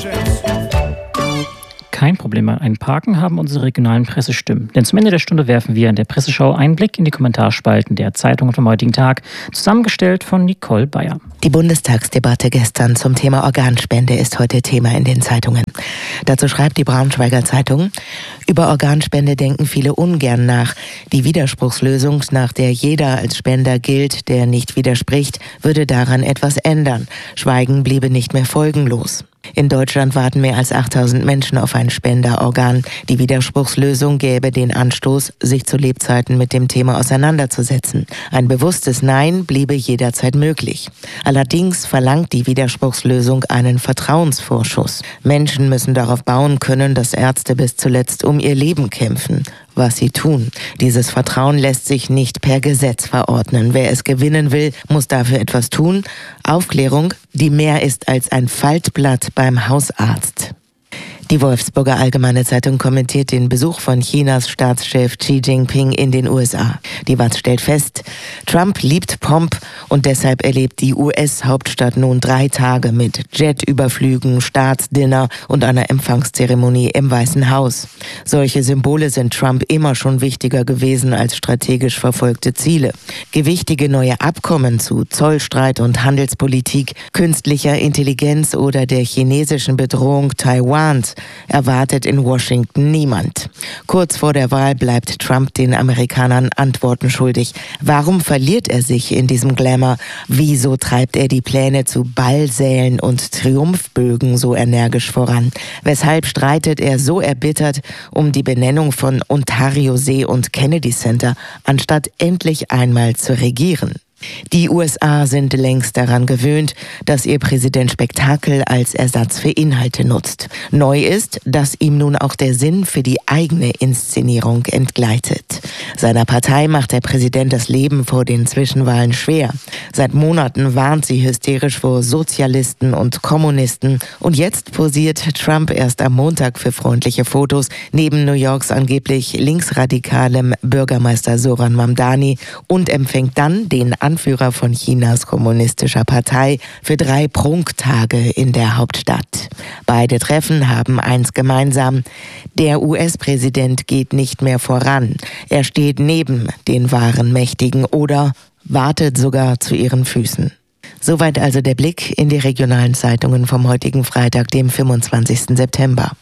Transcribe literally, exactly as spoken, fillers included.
Kein Problem beim Einparken haben unsere regionalen Pressestimmen. Denn zum Ende der Stunde werfen wir in der Presseschau einen Blick in die Kommentarspalten der Zeitungen vom heutigen Tag, zusammengestellt von Nicole Bayer. Die Bundestagsdebatte gestern zum Thema Organspende ist heute Thema in den Zeitungen. Dazu schreibt die Braunschweiger Zeitung: Über Organspende denken viele ungern nach. Die Widerspruchslösung, nach der jeder als Spender gilt, der nicht widerspricht, würde daran etwas ändern. Schweigen bliebe nicht mehr folgenlos. In Deutschland warten mehr als achttausend Menschen auf ein Spenderorgan. Die Widerspruchslösung gäbe den Anstoß, sich zu Lebzeiten mit dem Thema auseinanderzusetzen. Ein bewusstes Nein bliebe jederzeit möglich. Allerdings verlangt die Widerspruchslösung einen Vertrauensvorschuss. Menschen müssen darauf bauen können, dass Ärzte bis zuletzt um ihr Leben kämpfen, was sie tun. Dieses Vertrauen lässt sich nicht per Gesetz verordnen. Wer es gewinnen will, muss dafür etwas tun. Aufklärung, die mehr ist als ein Faltblatt beim Hausarzt. Die Wolfsburger Allgemeine Zeitung kommentiert den Besuch von Chinas Staatschef Xi Jinping in den U S A. Die W A Z stellt fest, Trump liebt Pomp und deshalb erlebt die U S-Hauptstadt nun drei Tage mit Jetüberflügen, Staatsdinner und einer Empfangszeremonie im Weißen Haus. Solche Symbole sind Trump immer schon wichtiger gewesen als strategisch verfolgte Ziele. Gewichtige neue Abkommen zu Zollstreit und Handelspolitik, künstlicher Intelligenz oder der chinesischen Bedrohung Taiwans erwartet in Washington niemand. Kurz vor der Wahl bleibt Trump den Amerikanern Antworten schuldig. Warum verliert er sich in diesem Glamour? Wieso treibt er die Pläne zu Ballsälen und Triumphbögen so energisch voran? Weshalb streitet er so erbittert um die Benennung von Ontario-See und Kennedy Center, anstatt endlich einmal zu regieren? Die U S A sind längst daran gewöhnt, dass ihr Präsident Spektakel als Ersatz für Inhalte nutzt. Neu ist, dass ihm nun auch der Sinn für die eigene Inszenierung entgleitet. Seiner Partei macht der Präsident das Leben vor den Zwischenwahlen schwer. Seit Monaten warnt sie hysterisch vor Sozialisten und Kommunisten. Und jetzt posiert Trump erst am Montag für freundliche Fotos neben New Yorks angeblich linksradikalem Bürgermeister Zoran Mamdani und empfängt dann den Anführer von Chinas kommunistischer Partei für drei Prunktage in der Hauptstadt. Beide Treffen haben eins gemeinsam: Der U S-Präsident geht nicht mehr voran. Er steht neben den wahren Mächtigen oder wartet sogar zu ihren Füßen. Soweit also der Blick in die regionalen Zeitungen vom heutigen Freitag, dem fünfundzwanzigsten September.